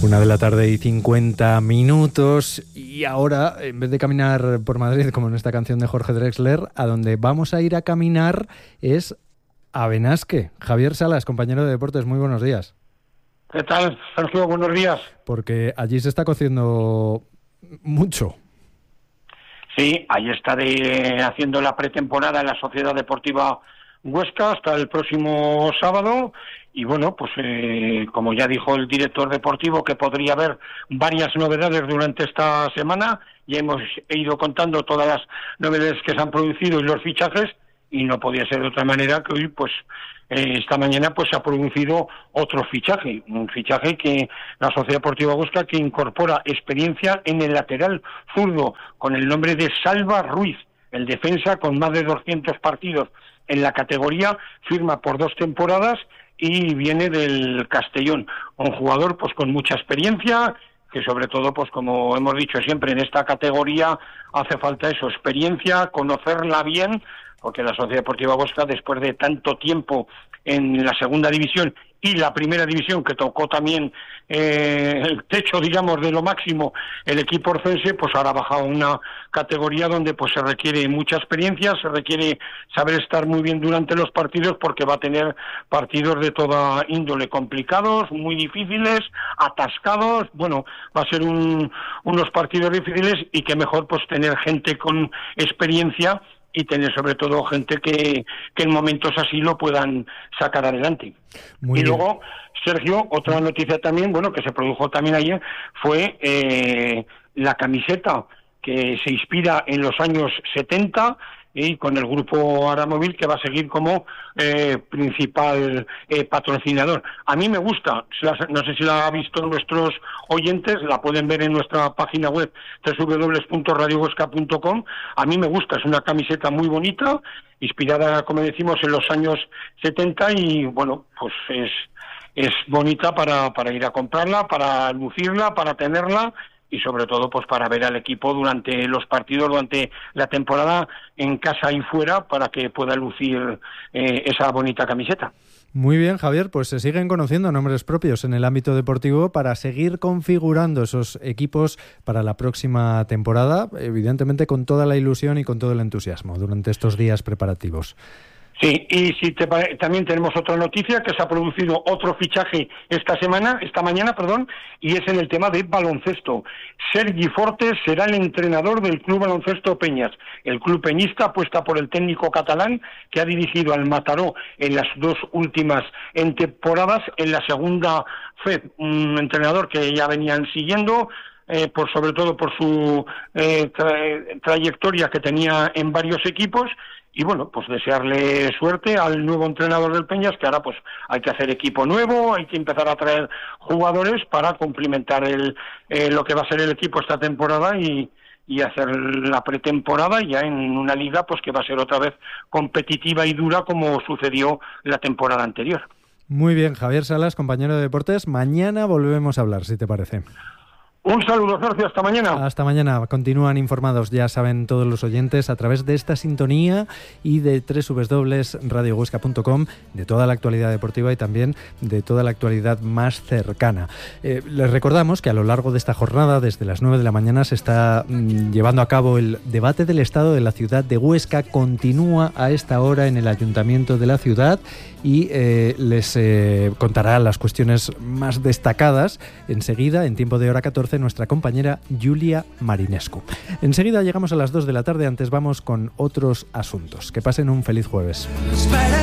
1:50 y ahora, en vez de caminar por Madrid, como en esta canción de Jorge Drexler, a donde vamos a ir a caminar es a Benasque. Javier Salas, compañero de deportes, muy buenos días. ¿Qué tal, Sergio? Buenos días. Porque allí se está cociendo mucho. Sí, ahí está haciendo la pretemporada en la Sociedad Deportiva Huesca hasta el próximo sábado. Y bueno, pues como ya dijo el director deportivo, que podría haber varias novedades durante esta semana. Ya hemos ido contando todas las novedades que se han producido y los fichajes, y no podía ser de otra manera que hoy, pues esta mañana, pues se ha producido otro fichaje, un fichaje que la Sociedad Deportiva Huesca, que incorpora experiencia en el lateral zurdo, con el nombre de Salva Ruiz, el defensa con más de 200 partidos en la categoría, firma por 2 temporadas y viene del Castellón, un jugador pues con mucha experiencia, que sobre todo, pues como hemos dicho siempre, en esta categoría hace falta eso, experiencia, conocerla bien, porque la Sociedad Deportiva Huesca, después de tanto tiempo en la segunda división y la primera división, que tocó también el techo, digamos, de lo máximo, el equipo orcense, pues ahora ha bajado a una categoría donde pues se requiere mucha experiencia, se requiere saber estar muy bien durante los partidos, porque va a tener partidos de toda índole, complicados, muy difíciles, atascados. Bueno, va a ser unos partidos difíciles, y que mejor pues tener gente con experiencia y tener sobre todo gente que en momentos así lo puedan sacar adelante. Muy y bien. Luego, Sergio, otra noticia también, bueno, que se produjo también ayer, fue la camiseta que se inspira en los años 70, y con el grupo Aramóvil, que va a seguir como principal patrocinador. A mí me gusta, no sé si la han visto nuestros oyentes, la pueden ver en nuestra página web www.radiohuesca.com. A mí me gusta, es una camiseta muy bonita, inspirada, como decimos, en los años 70, y bueno, pues es bonita para ir a comprarla, para lucirla, para tenerla, y sobre todo pues para ver al equipo durante los partidos, durante la temporada, en casa y fuera, para que pueda lucir esa bonita camiseta. Muy bien, Javier, pues se siguen conociendo nombres propios en el ámbito deportivo para seguir configurando esos equipos para la próxima temporada, evidentemente con toda la ilusión y con todo el entusiasmo durante estos días preparativos. Sí, y también tenemos otra noticia, que se ha producido otro fichaje esta mañana, y es en el tema de baloncesto. Sergi Fortes será el entrenador del Club Baloncesto Peñas. El club peñista apuesta por el técnico catalán, que ha dirigido al Mataró en las 2 últimas temporadas. En la segunda fue un entrenador que ya venían siguiendo, sobre todo por su trayectoria que tenía en varios equipos. Y bueno, pues desearle suerte al nuevo entrenador del Peñas, que ahora pues hay que hacer equipo nuevo, hay que empezar a traer jugadores para complementar lo que va a ser el equipo esta temporada, y hacer la pretemporada ya en una liga pues que va a ser otra vez competitiva y dura, como sucedió la temporada anterior. Muy bien, Javier Salas, compañero de deportes. Mañana volvemos a hablar, si te parece. Un saludo, Sergio, hasta mañana. Hasta mañana. Continúan informados, ya saben todos los oyentes, a través de esta sintonía y de www.radiohuesca.com, de toda la actualidad deportiva y también de toda la actualidad más cercana. Les recordamos que a lo largo de esta jornada, desde las 9 de la mañana, se está llevando a cabo el debate del estado de la ciudad de Huesca. Continúa a esta hora en el Ayuntamiento de la ciudad, y les contará las cuestiones más destacadas enseguida, en tiempo de hora 14, nuestra compañera Julia Marinescu. Enseguida llegamos a las 2 de la tarde, antes vamos con otros asuntos. Que pasen un feliz jueves.